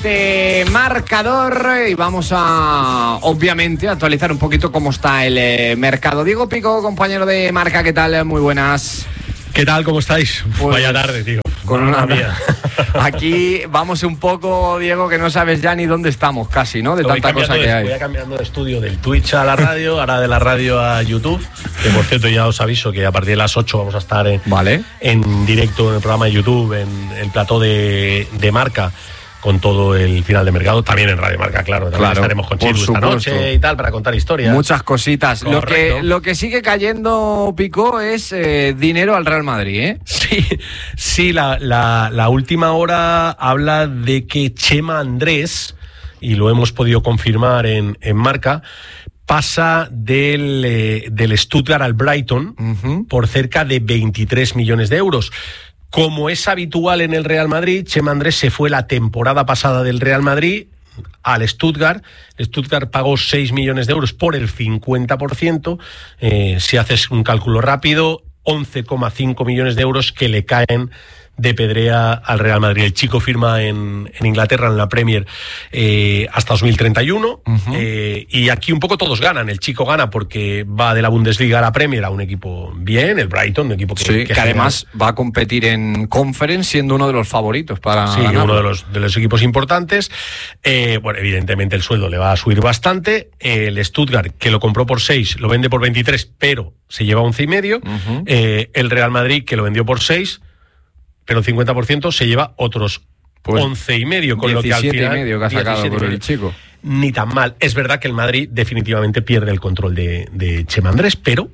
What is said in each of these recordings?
este marcador y vamos a, obviamente, actualizar un poquito cómo está el mercado. Diego Picó, compañero de Marca, ¿qué tal? Muy buenas. ¿Qué tal? ¿Cómo estáis? Pues, vaya tarde, tío. Con una mía. Aquí vamos un poco, Diego, que no sabes ya ni dónde estamos casi, ¿no? De tanta cosa que hay. Voy cambiando de estudio del Twitch a la radio, ahora de la radio a YouTube, que por cierto ya os aviso que a partir de las 8 vamos a estar en directo en el programa de YouTube, en el plató de Marca, con todo el final de mercado, también en Radio Marca, claro. Estaremos con Chiru esta noche y tal, para contar historias. Muchas cositas. Lo que sigue cayendo, Picó, es dinero al Real Madrid, ¿eh? Sí, la última hora habla de que Chema Andrés, y lo hemos podido confirmar en Marca, pasa del Stuttgart al Brighton por cerca de 23 millones de euros. Como es habitual en el Real Madrid, Chema Andrés se fue la temporada pasada del Real Madrid al Stuttgart. Stuttgart pagó 6 millones de euros por el 50%. Si haces un cálculo rápido, 11,5 millones de euros que le caen de pedrea al Real Madrid. El chico firma en Inglaterra, en la Premier, hasta 2031. Y aquí un poco todos ganan. El chico gana porque va de la Bundesliga a la Premier, a un equipo bien, el Brighton, un equipo que además va a competir en Conference, siendo uno de los favoritos para ganarlo. Uno de los equipos importantes. Bueno, evidentemente el sueldo le va a subir bastante. El Stuttgart, que lo compró por 6, lo vende por 23, pero se lleva 11,5. El Real Madrid, que lo vendió por 6, pero el 50% se lleva otros 11,5, con lo que al final 17,5 que ha sacado por el chico. Ni tan mal. Es verdad que el Madrid definitivamente pierde el control de Chema Andrés, pero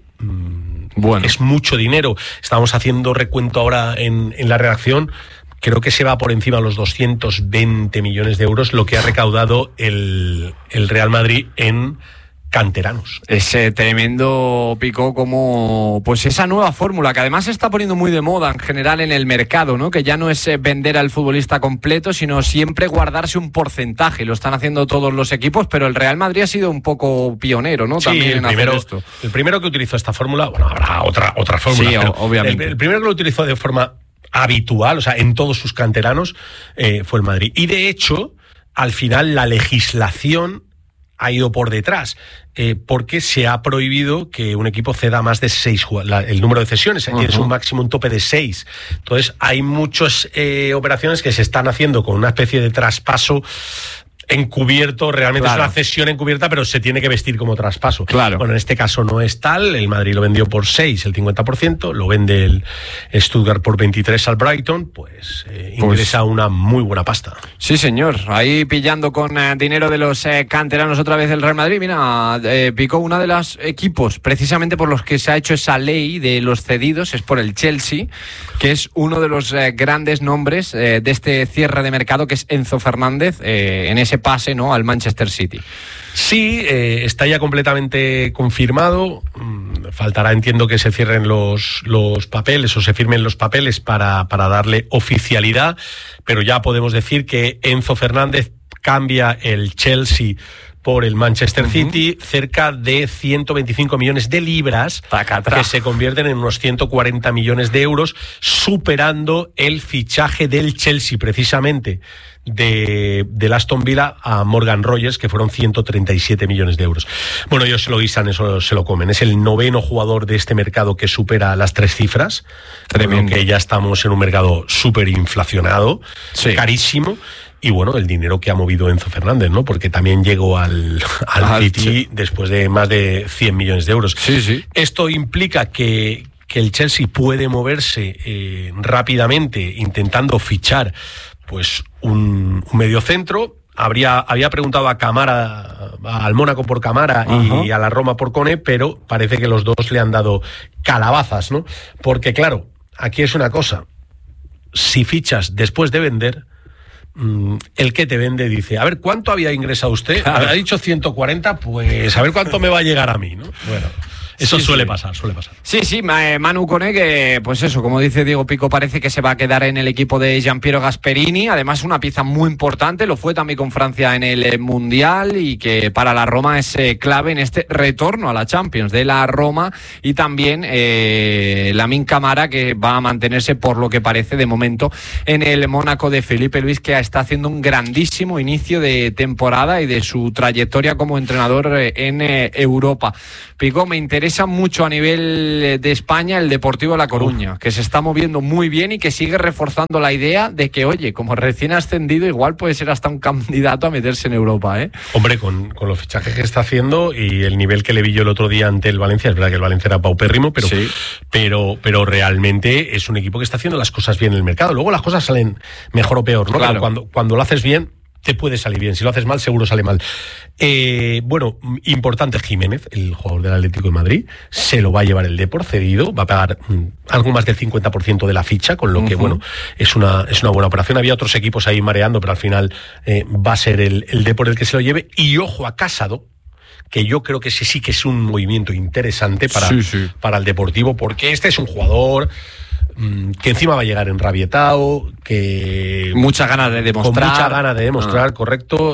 es mucho dinero. Estamos haciendo recuento ahora en la redacción. Creo que se va por encima de los 220 millones de euros lo que ha recaudado el Real Madrid en canteranos. Ese tremendo, Picó, como pues esa nueva fórmula que además se está poniendo muy de moda en general en el mercado, ¿no? Que ya no es vender al futbolista completo, sino siempre guardarse un porcentaje. Lo están haciendo todos los equipos, pero el Real Madrid ha sido un poco pionero, ¿no? Sí, también el primero que utilizó esta fórmula, bueno, habrá otra fórmula, sí, pero obviamente. El primero que lo utilizó de forma habitual, o sea, en todos sus canteranos, fue el Madrid. Y de hecho, al final la legislación ha ido por detrás, porque se ha prohibido que un equipo ceda más de 6 el número de cesiones. Tienes un máximo, un tope de 6. Entonces hay muchas operaciones que se están haciendo con una especie de traspaso encubierto. Realmente es una cesión encubierta, pero se tiene que vestir como traspaso. Bueno, en este caso no es tal. El Madrid lo vendió por 6, el 50%, lo vende el Stuttgart por 23 al Brighton, pues ingresa una muy buena pasta. Sí, señor. Ahí pillando con dinero de los canteranos otra vez el Real Madrid. Mira, Picó, uno de los equipos precisamente por los que se ha hecho esa ley de los cedidos es por el Chelsea, que es uno de los grandes nombres de este cierre de mercado, que es Enzo Fernández, en ese pase, ¿no?, al Manchester City. Sí, está ya completamente confirmado. Faltará, entiendo, que se cierren los papeles o se firmen los papeles para darle oficialidad, pero ya podemos decir que Enzo Fernández cambia el Chelsea por el Manchester City, cerca de 125 millones de libras, que se convierten en unos 140 millones de euros, superando el fichaje del Chelsea, precisamente, del Aston Villa a Morgan Rogers, que fueron 137 millones de euros. Bueno, ellos se lo guisan, eso se lo comen. Es el 9º jugador de este mercado que supera las 3 cifras. Tremendo. Que ya estamos en un mercado súper inflacionado, carísimo. Y bueno, el dinero que ha movido Enzo Fernández, ¿no? Porque también llegó al City después de más de 100 millones de euros. Sí. Esto implica que el Chelsea puede moverse rápidamente intentando fichar pues un mediocentro. Había preguntado a Camara, al Mónaco por Camara y a la Roma por Koné, pero parece que los dos le han dado calabazas, ¿no? Porque claro, aquí es una cosa. Si fichas después de vender, el que te vende dice, a ver, ¿cuánto había ingresado usted? Ha dicho 140, pues a ver cuánto me va a llegar a mí, ¿no? Bueno, Eso suele pasar. Sí, Manu Koné, que pues eso, como dice Diego Pico, parece que se va a quedar en el equipo de Giampiero Gasperini, además una pieza muy importante, lo fue también con Francia en el Mundial y que para la Roma es clave en este retorno a la Champions de la Roma, y también Lamine Camara, que va a mantenerse por lo que parece de momento en el Mónaco de Felipe Luis, que está haciendo un grandísimo inicio de temporada y de su trayectoria como entrenador en Europa. Pico, me interesa mucho a nivel de España el Deportivo La Coruña, que se está moviendo muy bien y que sigue reforzando la idea de que, oye, como recién ascendido, igual puede ser hasta un candidato a meterse en Europa, ¿eh? Hombre, con los fichajes que está haciendo y el nivel que le vi yo el otro día ante el Valencia, es verdad que el Valencia era paupérrimo, pero, sí, pero realmente es un equipo que está haciendo las cosas bien en el mercado. Luego las cosas salen mejor o peor, ¿no? Claro. Pero cuando lo haces bien, te puede salir bien. Si lo haces mal, seguro sale mal. Bueno, importante, Jiménez, el jugador del Atlético de Madrid, se lo va a llevar el Depor cedido, va a pagar algo más del 50% de la ficha, con lo que, bueno, es una buena operación. Había otros equipos ahí mareando, pero al final va a ser el Depor el que se lo lleve. Y ojo a Casado, que yo creo que sí que es un movimiento interesante para el Deportivo, porque este es un jugador que encima va a llegar enrabietado, que muchas ganas de demostrar. Con mucha ganas de demostrar, correcto,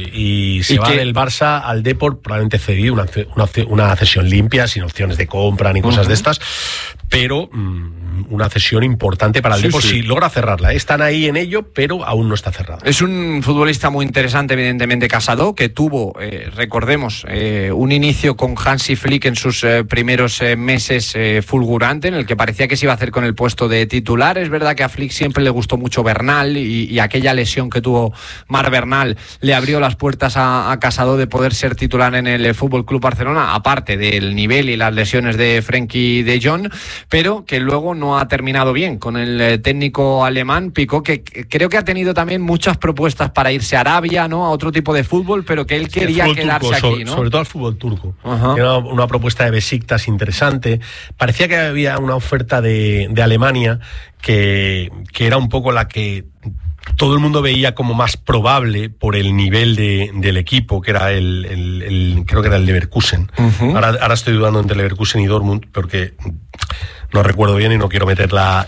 y se va del Barça al Depor, probablemente cedido, una cesión limpia, sin opciones de compra ni cosas de estas, pero una cesión importante para el Depor si logra cerrarla. Están ahí en ello, pero aún no está cerrado. Es un futbolista muy interesante, evidentemente, Casado, que tuvo, recordemos, un inicio con Hansi Flick en sus primeros meses fulgurante, en el que parecía que se iba a hacer con el puesto de titular. Es verdad que a Flick siempre le gustó mucho Bernal y aquella lesión que tuvo Marc Bernal le abrió las puertas a Casado de poder ser titular en el Fútbol Club Barcelona, aparte del nivel y las lesiones de Frenkie de Jong, pero que luego no ha terminado bien con el técnico alemán. Pico, que creo que ha tenido también muchas propuestas para irse a Arabia, ¿no?, a otro tipo de fútbol, pero que él quería quedarse aquí, ¿no? Sobre todo al fútbol turco. Era una propuesta de Besiktas interesante. Parecía que había una oferta de Alemania que era un poco la que todo el mundo veía como más probable por el nivel del equipo, que era creo que era el Leverkusen. Ahora estoy dudando entre Leverkusen y Dortmund, porque no recuerdo bien y no quiero meter la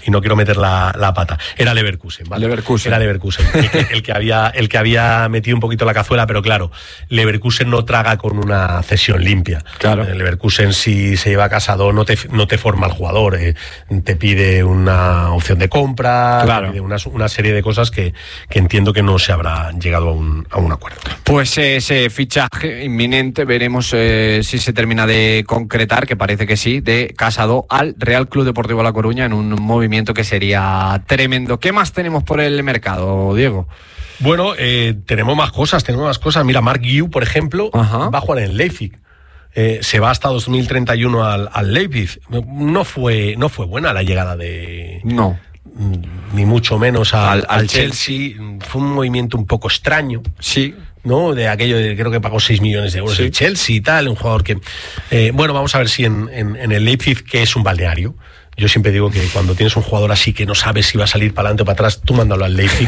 pata. Era Leverkusen, ¿vale? Era Leverkusen. El que había metido un poquito la cazuela, pero claro, Leverkusen no traga con una cesión limpia. Claro. Leverkusen, si se lleva a Casado, no te forma el jugador, te pide una opción de compra, claro, te pide una serie de cosas que entiendo que no se habrá llegado a un acuerdo. Pues ese fichaje inminente, veremos si se termina de concretar, que parece que sí, de Casado al Real Club Deportivo La Coruña, en un movimiento que sería tremendo. ¿Qué más tenemos por el mercado, Diego? Bueno, tenemos más cosas. Mira, Marc Guiu, por ejemplo, va a jugar en Leipzig. Se va hasta 2031 al Leipzig. No fue buena la llegada de... No. Ni mucho menos al Chelsea. Fue un movimiento un poco extraño. Sí. ¿No? De aquello de, creo que pagó 6 millones de euros el Chelsea y tal, un jugador que... bueno, vamos a ver si en el Leipzig, que es un balneario. Yo siempre digo que cuando tienes un jugador así que no sabes si va a salir para adelante o para atrás, tú mándalo al Leipzig,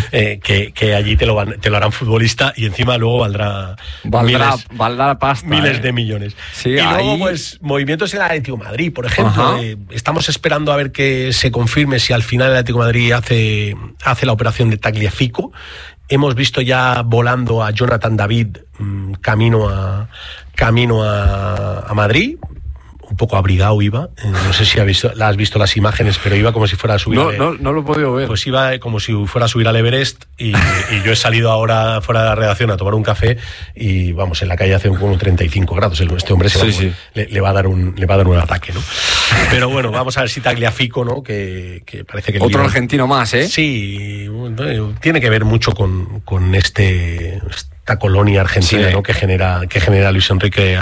que allí te lo harán futbolista y encima luego valdrá pasta, miles de millones. Sí, y luego, pues, movimientos en el Atlético de Madrid, por ejemplo. Estamos esperando a ver que se confirme si al final el Atlético de Madrid hace la operación de Tagliafico. Hemos visto ya volando a Jonathan David camino a Madrid. Un poco abrigado iba, no sé si has visto las imágenes, pero iba como si fuera a subir. No lo he podido ver. Pues iba como si fuera a subir al Everest y yo he salido ahora fuera de la redacción a tomar un café y vamos, en la calle hace como 35 grados. Este hombre le va a dar un ataque, ¿no? Pero bueno, vamos a ver si Tagliafico, ¿no? Que parece que otro argentino más, ¿eh? Sí, tiene que ver mucho con esta colonia argentina, ¿no? que genera Luis Enrique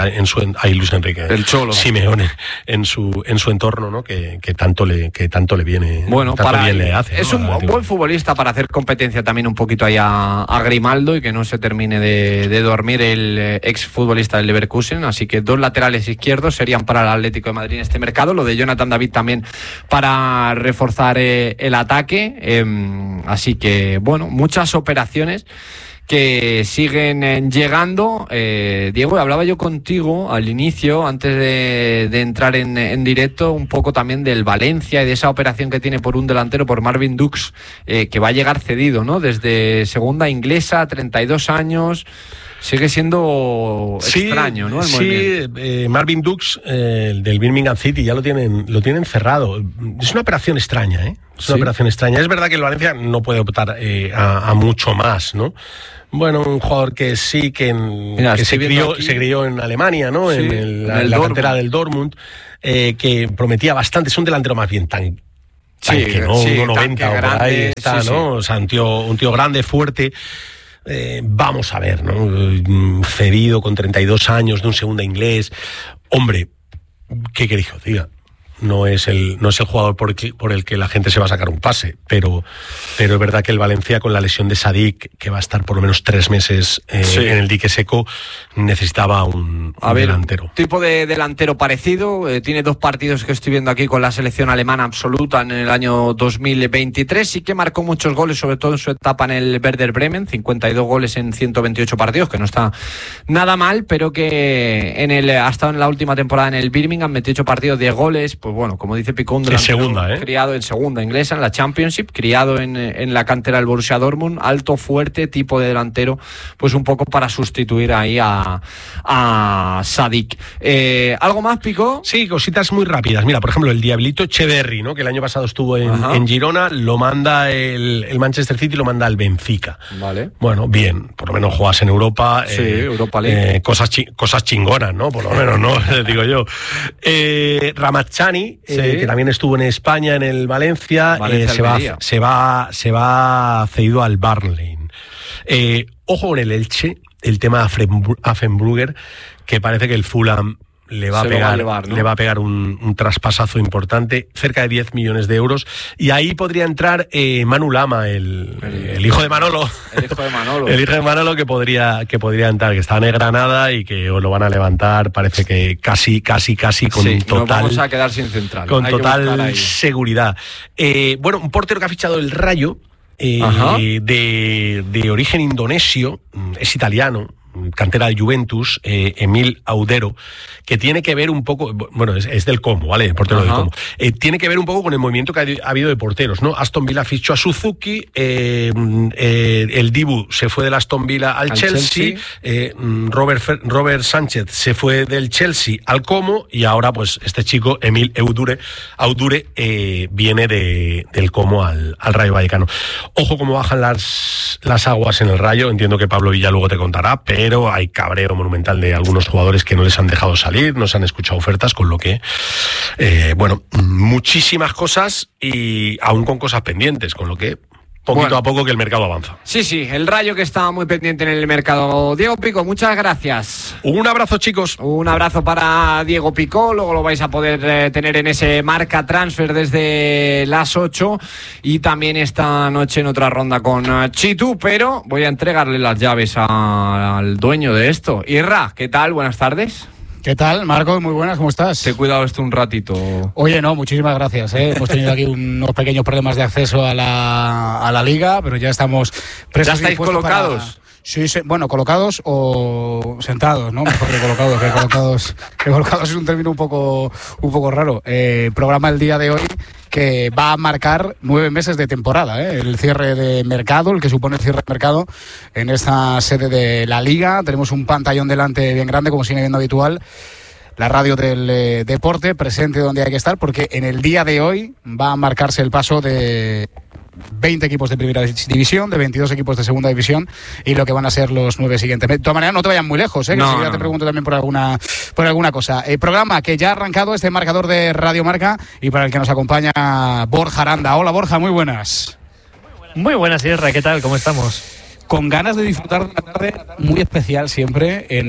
el Cholo Simeone en su entorno, ¿no? que tanto le viene, bueno, tanto bien le hace, es, ¿no? Un buen futbolista para hacer competencia también un poquito ahí a Grimaldo y que no se termine de dormir el ex futbolista del Leverkusen. Así que 2 laterales izquierdos serían para el Atlético de Madrid en este mercado. Lo de Jonathan David también para reforzar el ataque. Así que bueno, muchas operaciones que siguen llegando. Diego, hablaba yo contigo al inicio, antes de entrar en directo, un poco también del Valencia y de esa operación que tiene por un delantero, por Marvin Dux, que va a llegar cedido, ¿no? Desde segunda inglesa, 32 años... Sigue siendo extraño, ¿no? El movimiento. Marvin Dux, el del Birmingham City, ya lo tienen cerrado. Es una operación extraña, ¿eh? Es una operación extraña. Es verdad que el Valencia no puede optar a mucho más, ¿no? Bueno, un jugador que sí, que se crió en Alemania, ¿no? Sí, en la cantera del Dortmund, que prometía bastante. Es un delantero más bien tan que no, 1,90 o por ahí está, ¿no? O sea, un tío grande, fuerte. Vamos a ver, ¿no? Cedido con 32 años de un segunda inglés. Hombre, ¿qué queréis que os diga? No es el jugador por el que la gente se va a sacar un pase, pero es verdad que el Valencia, con la lesión de Sadik, que va a estar por lo menos 3 meses en el dique seco, necesitaba un delantero. Tipo de delantero parecido, tiene 2 partidos que estoy viendo aquí con la selección alemana absoluta en el año 2023, sí que marcó muchos goles, sobre todo en su etapa en el Werder Bremen, 52 goles en 128 partidos, que no está nada mal, pero que ha estado en la última temporada en el Birmingham, 28 partidos, 10 goles, pues bueno, como dice Picón, criado en segunda inglesa, en la Championship, criado en la cantera del Borussia Dortmund, alto, fuerte, tipo de delantero, pues un poco para sustituir ahí a Sadik. ¿Algo más, Picó? Sí, cositas muy rápidas. Mira, por ejemplo, el Diablito Echeverri, ¿no? Que el año pasado estuvo en Girona, lo manda el Manchester City, lo manda al Benfica. Vale. Bueno, bien, por lo menos juegas en Europa. Europa League. Cosas chingonas, ¿no? Por lo menos, ¿no? Digo yo. Ramazani, que también estuvo en España, en el Valencia, se va cedido al Burnley. Ojo con el Elche, el tema de Affenbrugger, que parece que el Fulham le va a pegar un traspasazo importante, cerca de 10 millones de euros, y ahí podría entrar Manu Lama, el hijo de Manolo. El hijo de Manolo. El hijo de Manolo que podría entrar, que está en Granada y que lo van a levantar, parece que casi con total. Nos vamos a quedar sin central. Con total seguridad. Bueno, un portero que ha fichado el Rayo, de origen indonesio, es italiano, cantera de Juventus, Emil Audero, que tiene que ver un poco, bueno, es del Como, ¿vale? El portero del Como. Tiene que ver un poco con el movimiento que ha habido de porteros, ¿no? Aston Villa fichó a Suzuki, el Dibu se fue del Aston Villa al Chelsea. Robert Sánchez se fue del Chelsea al Como, y ahora pues este chico, Emil Audure, viene del Como al Rayo Vallecano. Ojo cómo bajan las aguas en el Rayo, entiendo que Pablo Villa luego te contará, pero hay cabreo monumental de algunos jugadores que no les han dejado salir, no se han escuchado ofertas, con lo que, muchísimas cosas y aún con cosas pendientes, con lo que a poco que el mercado avanza. Sí, el Rayo que estaba muy pendiente en el mercado. Diego Picó, muchas gracias. Un abrazo, chicos. Un abrazo para Diego Picó, luego lo vais a poder tener en ese Marca Transfer desde las 8 y también esta noche en otra ronda con Chitu, pero voy a entregarle las llaves al dueño de esto. Irra, ¿qué tal? Buenas tardes. ¿Qué tal, Marcos? Muy buenas, ¿cómo estás? Te he cuidado esto un ratito. Oye, no, muchísimas gracias. Hemos tenido aquí unos pequeños problemas de acceso a la liga, pero ya estamos prestos. ¿Ya estáis colocados? Sí, bueno, colocados o sentados, ¿no? Mejor que colocados, que colocados es un término un poco raro. Programa el día de hoy que va a marcar 9 meses de temporada, el cierre de mercado, el que supone el cierre de mercado en esta sede de la Liga. Tenemos un pantallón delante bien grande, como sigue siendo habitual. La radio del deporte presente donde hay que estar, porque en el día de hoy va a marcarse el paso de 20 equipos de primera división, de 22 equipos de segunda división y lo que van a ser los 9 siguientes. De todas maneras, no te vayan muy lejos, que no. Te pregunto también por alguna cosa. El programa que ya ha arrancado, este marcador de Radio Marca, y para el que nos acompaña Borja Aranda. Hola, Borja, muy buenas. Muy buenas, Sierra, ¿qué tal? ¿Cómo estamos? Con ganas de disfrutar de una tarde muy especial siempre en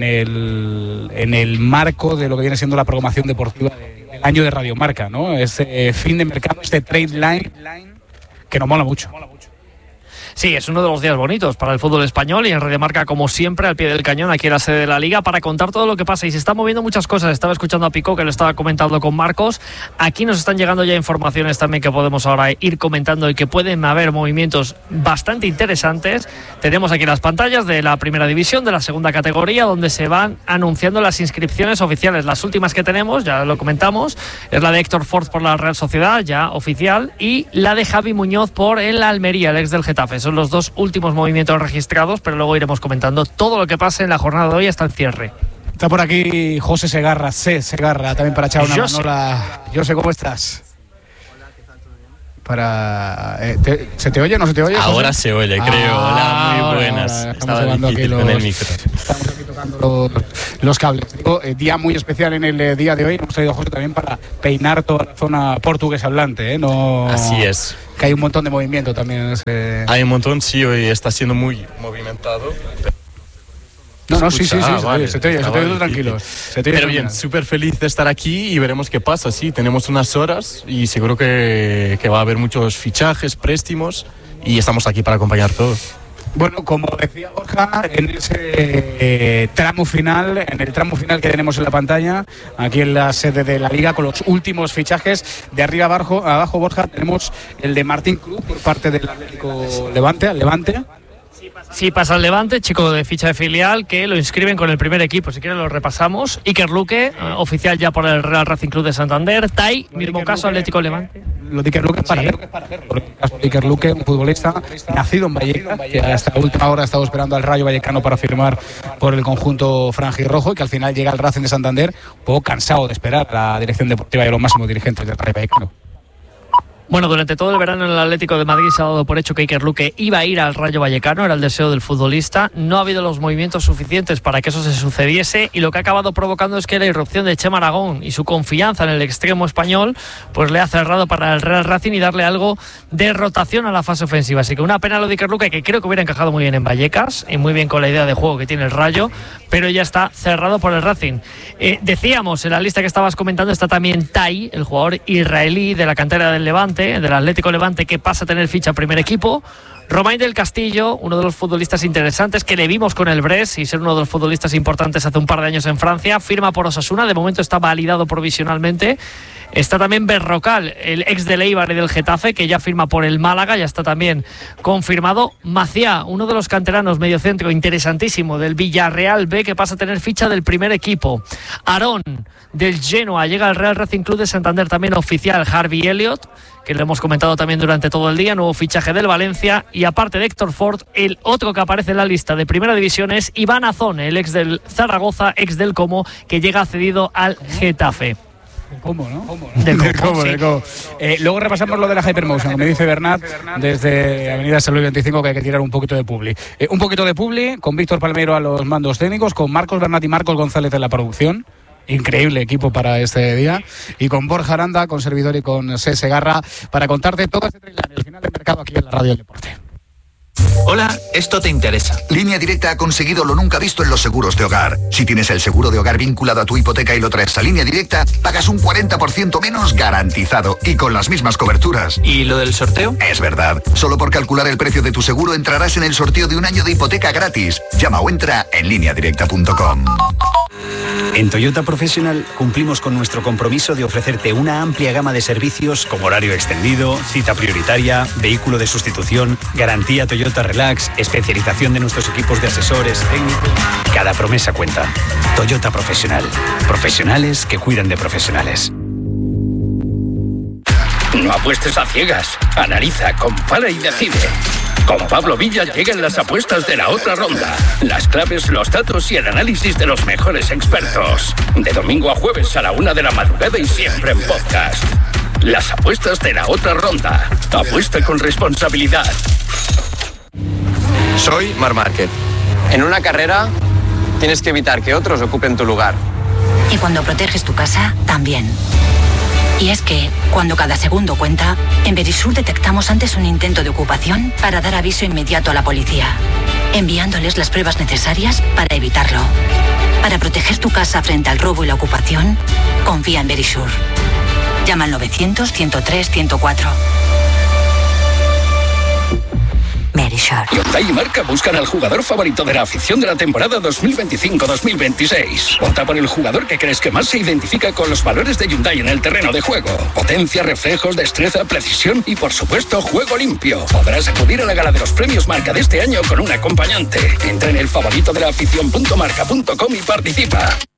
el marco de lo que viene siendo la programación deportiva del año de Radio Marca, ¿no? Este fin de mercado, este trade line que nos mola mucho. Sí, es uno de los días bonitos para el fútbol español y en Radio Marca, como siempre, al pie del cañón, aquí en la sede de la Liga, para contar todo lo que pasa. Y se están moviendo muchas cosas. Estaba escuchando a Pico, que lo estaba comentando con Marcos. Aquí nos están llegando ya informaciones también que podemos ahora ir comentando y que pueden haber movimientos bastante interesantes. Tenemos aquí las pantallas de la primera división, de la segunda categoría, donde se van anunciando las inscripciones oficiales. Las últimas que tenemos, ya lo comentamos, es la de Héctor Ford por la Real Sociedad, ya oficial, y la de Javi Muñoz por el Almería, el ex del Getafe. Son los dos últimos movimientos registrados, pero luego iremos comentando todo lo que pase en la jornada de hoy hasta el cierre. Está por aquí José Segarra, también para echar una manola. José, ¿cómo estás? ¿Se te oye o no se te oye, José? Ahora se oye, creo. Hola, muy buenas. Estaba difícil con el micro. Estamos aquí tocando los cables. Día muy especial en el día de hoy. Hemos traído a José también para peinar toda la zona portugués hablante, ¿no? Así es. Que hay un montón de movimiento también en ese... Hay un montón, sí, hoy está siendo muy movimentado. No, sí, vale, se te oye tranquilo. Pero bien, súper feliz de estar aquí y veremos qué pasa. Sí, tenemos unas horas y seguro que va a haber muchos fichajes, préstamos y estamos aquí para acompañar todos. Bueno, como decía Borja, en ese tramo final, en el tramo final que tenemos en la pantalla, aquí en la sede de la Liga, con los últimos fichajes, de arriba abajo, Borja, tenemos el de Martín Cruz por parte del Atlético Levante. Sí, pasa al Levante, chico de ficha de filial, que lo inscriben con el primer equipo. Si quieren lo repasamos. Iker Luque, oficial ya por el Real Racing Club de Santander. Tai, mismo caso, Atlético Levante. Lo de Iker Luque es para ver. Iker Luque, un futbolista nacido en Vallecas, que hasta la última hora ha estado esperando al Rayo Vallecano para firmar por el conjunto franjirrojo y que al final llega al Racing de Santander, un poco cansado de esperar a la dirección deportiva y a los máximos dirigentes del Rayo Vallecano. Bueno, durante todo el verano en el Atlético de Madrid se ha dado por hecho que Iker Luque iba a ir al Rayo Vallecano, era el deseo del futbolista. No ha habido los movimientos suficientes para que eso se sucediese y lo que ha acabado provocando es que la irrupción de Chema Aragón y su confianza en el extremo español pues le ha cerrado para el Real Racing y darle algo de rotación a la fase ofensiva. Así que una pena lo de Iker Luque, que creo que hubiera encajado muy bien en Vallecas y muy bien con la idea de juego que tiene el Rayo, pero ya está cerrado por el Racing. Decíamos, en la lista que estabas comentando está también Tai, el jugador israelí de la cantera del Levante, del Atlético Levante, que pasa a tener ficha primer equipo. Romain del Castillo, uno de los futbolistas interesantes que le vimos con el Brest y ser uno de los futbolistas importantes hace un par de años en Francia, firma por Osasuna, de momento está validado provisionalmente. Está también Berrocal, el ex del Eibar y del Getafe, que ya firma por el Málaga, ya está también confirmado. Maciá, uno de los canteranos mediocentro interesantísimo del Villarreal B, que pasa a tener ficha del primer equipo. Aarón, del Genoa, llega al Real Racing Club de Santander, también oficial. Harvey Elliott, que lo hemos comentado también durante todo el día, nuevo fichaje del Valencia. Y aparte de Héctor Ford, el otro que aparece en la lista de primera división es Iván Azón, el ex del Zaragoza, ex del Como, que llega cedido al Getafe. ¿Cómo, no? Del Como, sí. Luego repasamos lo de la Hypermotion, como me dice Bernat, desde Avenida San Luis 25, que hay que tirar un poquito de publi. Un poquito de publi, con Víctor Palmeiro a los mandos técnicos, con Marcos Bernat y Marcos González en la producción. Increíble equipo para este día. Y con Borja Aranda, con servidor y con C. Segarra, para contarte todo este trailer, el final del mercado aquí en la Radio del Deporte. Hola, esto te interesa. Línea Directa ha conseguido lo nunca visto en los seguros de hogar. Si tienes el seguro de hogar vinculado a tu hipoteca y lo traes a Línea Directa, pagas un 40% menos garantizado y con las mismas coberturas. ¿Y lo del sorteo? Es verdad. Solo por calcular el precio de tu seguro entrarás en el sorteo de un año de hipoteca gratis. Llama o entra en lineadirecta.com. En Toyota Professional cumplimos con nuestro compromiso de ofrecerte una amplia gama de servicios como horario extendido, cita prioritaria, vehículo de sustitución, garantía Toyota Relax, especialización de nuestros equipos de asesores técnicos. Cada promesa cuenta. Toyota Professional. Profesionales que cuidan de profesionales. No apuestes a ciegas. Analiza, compara y decide. Con Pablo Villa llegan las apuestas de la otra ronda. Las claves, los datos y el análisis de los mejores expertos. De domingo a jueves a la 1 de la madrugada y siempre en podcast. Las apuestas de la otra ronda. Apuesta con responsabilidad. Soy Marc Márquez. En una carrera tienes que evitar que otros ocupen tu lugar. Y cuando proteges tu casa, también. Y es que, cuando cada segundo cuenta, en Verisur detectamos antes un intento de ocupación para dar aviso inmediato a la policía, enviándoles las pruebas necesarias para evitarlo. Para proteger tu casa frente al robo y la ocupación, confía en Verisur. Llama al 900 103 104. Verisure. Hyundai y Marca buscan al jugador favorito de la afición de la temporada 2025-2026. Vota por el jugador que crees que más se identifica con los valores de Hyundai en el terreno de juego. Potencia, reflejos, destreza, precisión y, por supuesto, juego limpio. Podrás acudir a la gala de los premios Marca de este año con un acompañante. Entra en el favorito de la afición.marca.com y participa.